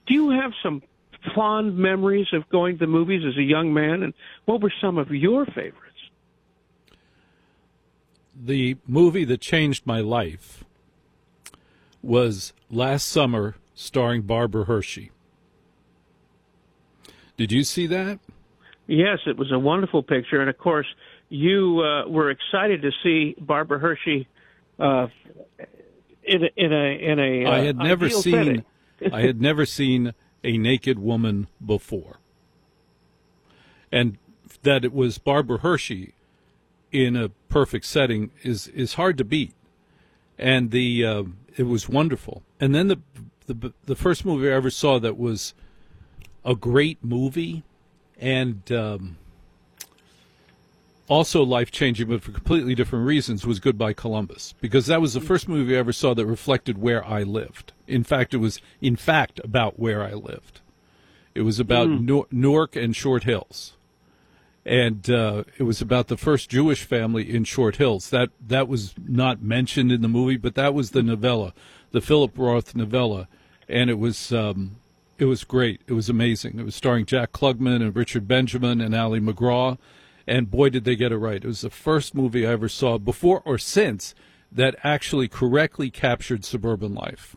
Do you have some fond memories of going to the movies as a young man, and what were some of your favorites? The movie that changed my life was Last Summer, starring Barbara Hershey. Did you see that? Yes, it was a wonderful picture, and of course, you were excited to see Barbara Hershey in a I had never ideal seen setting. I had never seen a naked woman before, and that it was Barbara Hershey in a perfect setting is hard to beat, and it was wonderful. And then the first movie I ever saw that was a great movie, and also life-changing, but for completely different reasons, was Goodbye Columbus, because that was the first movie I ever saw that reflected where I lived. In fact, it was about where I lived. It was about Newark and Short Hills, and it was about the first Jewish family in Short Hills. That was not mentioned in the movie, but that was the novella, the Philip Roth novella, and it was great. It was amazing. It was starring Jack Klugman and Richard Benjamin and Ali MacGraw. And boy, did they get it right. It was the first movie I ever saw, before or since, that actually correctly captured suburban life.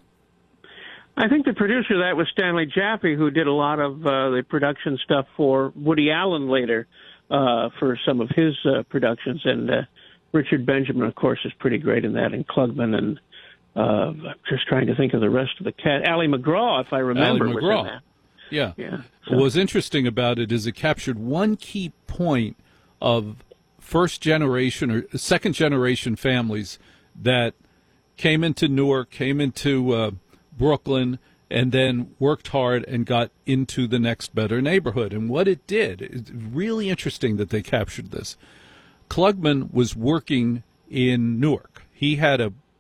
I think the producer of that was Stanley Jaffe, who did a lot of the production stuff for Woody Allen later for some of his productions. And Richard Benjamin, of course, is pretty great in that, and Klugman, and I'm just trying to think of the rest of the cast. Ali MacGraw, if I remember, Ali was MacGraw. in that. Yeah. So. What was interesting about it is it captured one key point of first-generation or second-generation families that came into Newark, came into Brooklyn, and then worked hard and got into the next better neighborhood. And what it did, it's really interesting that they captured this. Klugman was working in Newark. He had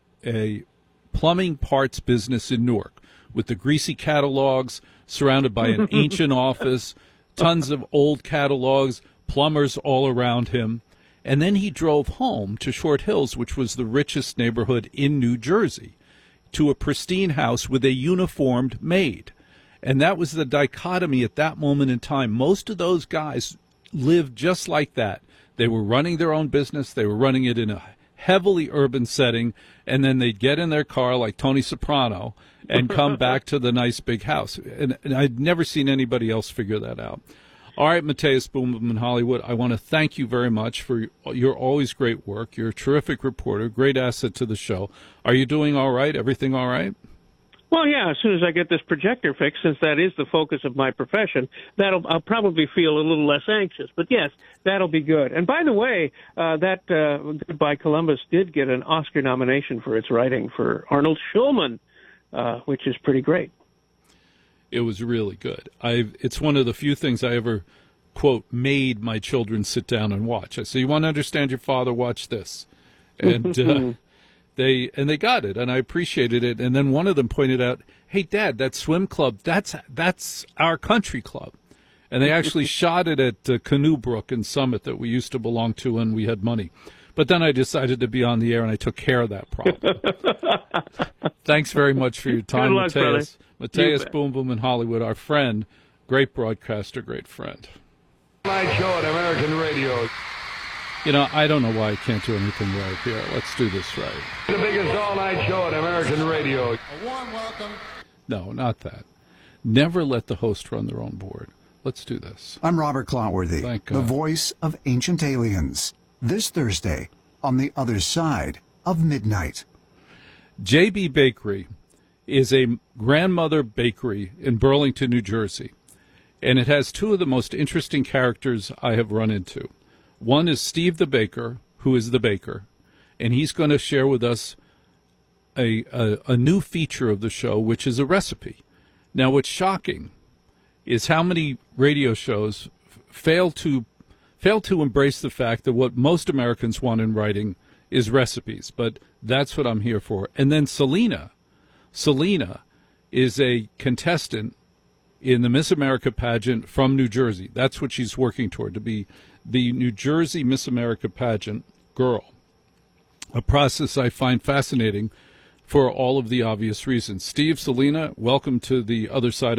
a plumbing parts business in Newark with the greasy catalogs, surrounded by an ancient office, tons of old catalogs, plumbers all around him. And then he drove home to Short Hills, which was the richest neighborhood in New Jersey, to a pristine house with a uniformed maid. And that was the dichotomy at that moment in time. Most of those guys lived just like that. They were running their own business. They were running it in a heavily urban setting, and then they'd get in their car like Tony Soprano and come back to the nice big house. And I'd never seen anybody else figure that out. All right, Matthias Boom in Hollywood, I want to thank you very much for your always great work. You're a terrific reporter, great asset to the show. Are you doing all right? Everything all right? Well, yeah, as soon as I get this projector fixed, since that is the focus of my profession, I'll probably feel a little less anxious. But yes, that'll be good. And by the way, that Goodbye Columbus did get an Oscar nomination for its writing for Arnold Schulman, which is pretty great. It was really good. It's one of the few things I ever, quote, made my children sit down and watch. I say, you want to understand your father? Watch this. And they got it, and I appreciated it. And then one of them pointed out, hey, Dad, that swim club, that's our country club. And they actually shot it at Canoe Brook in Summit that we used to belong to, and we had money. But then I decided to be on the air, and I took care of that problem. Thanks very much for your time, Good luck, Matthias. brother. Matthias Boom in Hollywood, our friend, great broadcaster, great friend. Night show at American radio. You know, I don't know why I can't do anything right here. Let's do this right. The biggest all-night show at American radio. A warm welcome. No, not that. Never let the host run their own board. Let's do this. I'm Robert Clotworthy, Thank God. the voice of Ancient Aliens. This Thursday, on the other side of midnight. JB Bakery is a grandmother bakery in Burlington, New Jersey, and it has two of the most interesting characters I have run into. One is Steve the Baker, who is the baker, and he's going to share with us a new feature of the show, which is a recipe. Now, what's shocking is how many radio shows fail to embrace the fact that what most Americans want in writing is recipes, but that's what I'm here for. And then Selena is a contestant in the Miss America pageant from New Jersey. That's what she's working toward, to be the New Jersey Miss America pageant girl, a process I find fascinating for all of the obvious reasons. Steve, Selena, welcome to the other side